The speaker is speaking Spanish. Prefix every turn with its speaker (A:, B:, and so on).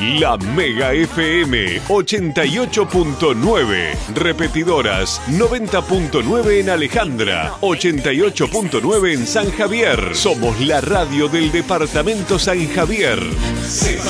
A: La Mega FM 88.9. Repetidoras 90.9 en Alejandra, 88.9 en San Javier. Somos la radio del departamento San Javier.